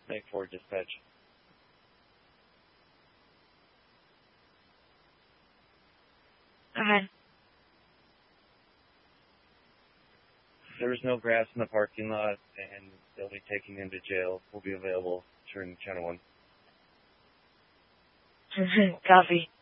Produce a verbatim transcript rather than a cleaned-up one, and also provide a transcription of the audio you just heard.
Make for dispatch. Okay. There was no grass in the parking lot, and they'll be taking him to jail. Will be available during Channel one. Copy.